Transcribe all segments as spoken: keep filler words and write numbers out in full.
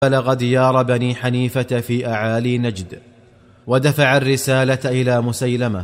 بلغ ديار بني حنيفة في أعالي نجد، ودفع الرسالة إلى مسيلمة،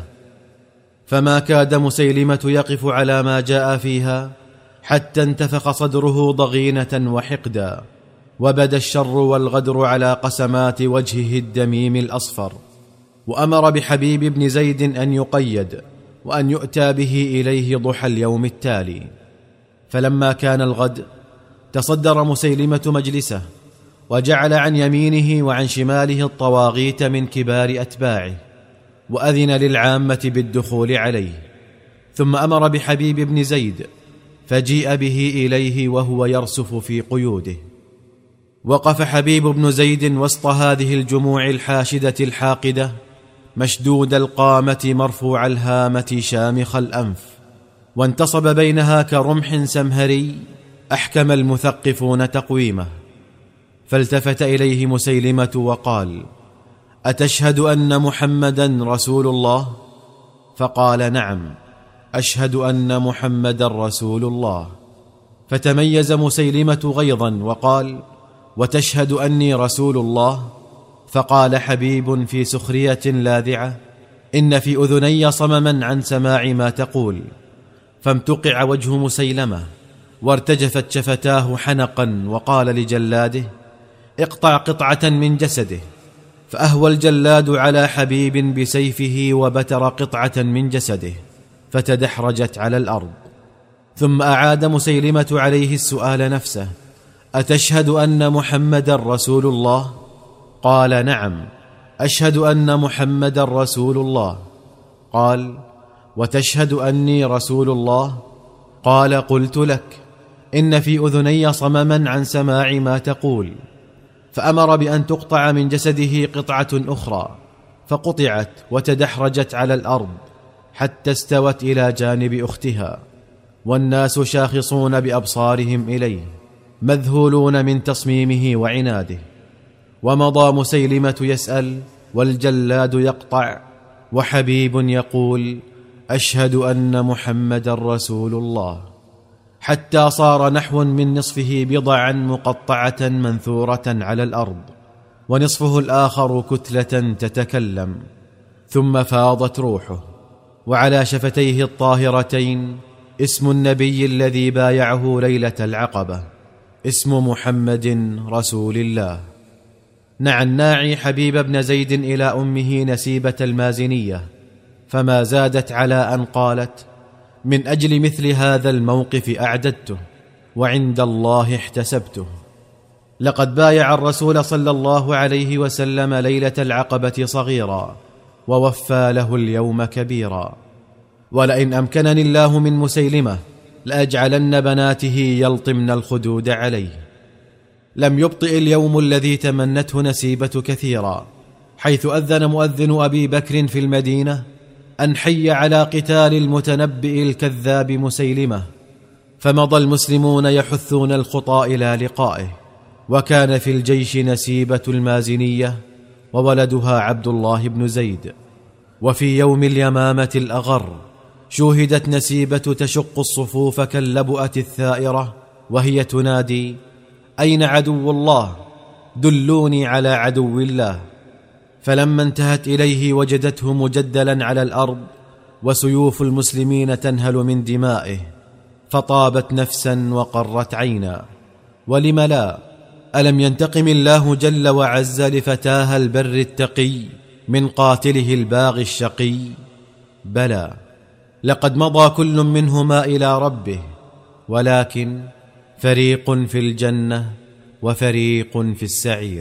فما كاد مسيلمة يقف على ما جاء فيها حتى انتفخ صدره ضغينة وحقدا، وبدا الشر والغدر على قسمات وجهه الدميم الأصفر، وأمر بحبيب بن زيد أن يقيد وأن يؤتى به إليه ضحى اليوم التالي. فلما كان الغد تصدر مسيلمة مجلسه، وجعل عن يمينه وعن شماله الطواغيت من كبار أتباعه، وأذن للعامة بالدخول عليه، ثم أمر بحبيب بن زيد فجيء به إليه وهو يرسف في قيوده. وقف حبيب بن زيد وسط هذه الجموع الحاشدة الحاقدة، مشدود القامة مرفوع الهامة شامخ الأنف، وانتصب بينها كرمح سمهري أحكم المثقفون تقويمه. فالتفت إليه مسيلمة وقال: أتشهد أن محمدا رسول الله؟ فقال: نعم، أشهد أن محمدا رسول الله. فتميز مسيلمة غيظا وقال: وتشهد أني رسول الله؟ فقال حبيب في سخرية لاذعة: إن في أذني صمما عن سماع ما تقول. فامتقع وجه مسيلمة وارتجفت شفتاه حنقا، وقال لجلاده: اقطع قطعة من جسده. فأهوى الجلاد على حبيب بسيفه وبتر قطعة من جسده، فتدحرجت على الأرض. ثم أعاد مسيلمة عليه السؤال نفسه: أتشهد أن محمدا رسول الله؟ قال: نعم، أشهد أن محمدا رسول الله. قال: وتشهد أني رسول الله؟ قال: قلت لك إن في أذني صمما عن سماع ما تقول. فأمر بأن تقطع من جسده قطعة أخرى، فقطعت وتدحرجت على الأرض حتى استوت إلى جانب أختها، والناس شاخصون بأبصارهم إليه مذهولون من تصميمه وعناده. ومضى مسيلمة يسأل والجلاد يقطع، وحبيب يقول: أشهد أن محمدا رسول الله، حتى صار نحو من نصفه بضعا مقطعة منثورة على الأرض، ونصفه الآخر كتلة تتكلم. ثم فاضت روحه، وعلى شفتيه الطاهرتين اسم النبي الذي بايعه ليلة العقبة، اسم محمد رسول الله. نعى الناعي حبيب بن زيد إلى أمه نسيبة المازنية، فما زادت على أن قالت: من أجل مثل هذا الموقف أعددته، وعند الله احتسبته. لقد بايع الرسول صلى الله عليه وسلم ليلة العقبة صغيرا، ووفى له اليوم كبيرا. ولئن أمكنني الله من مسيلمة لأجعلن بناته يلطمن الخدود عليه. لم يبطئ اليوم الذي تمنته نسيبة كثيرا، حيث أذن مؤذن أبي بكر في المدينة أن حي على قتال المتنبئ الكذاب مسيلمة. فمضى المسلمون يحثون الخطى إلى لقائه، وكان في الجيش نسيبة المازنية وولدها عبد الله بن زيد. وفي يوم اليمامة الأغر شوهدت نسيبة تشق الصفوف كاللبؤة الثائرة، وهي تنادي: أين عدو الله؟ دلوني على عدو الله. فلما انتهت إليه وجدته مجدلا على الأرض، وسيوف المسلمين تنهل من دمائه، فطابت نفسا وقرت عينا. ولم لا؟ ألم ينتقم الله جل وعز لفتاها البر التقي من قاتله الباغي الشقي؟ بلى، لقد مضى كل منهما إلى ربه، ولكن فريق في الجنة وفريق في السعير.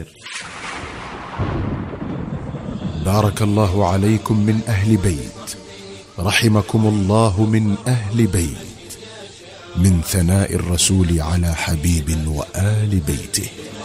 بارك الله عليكم من أهل بيت، رحمكم الله من أهل بيت، من ثناء الرسول على حبيب وآل بيته.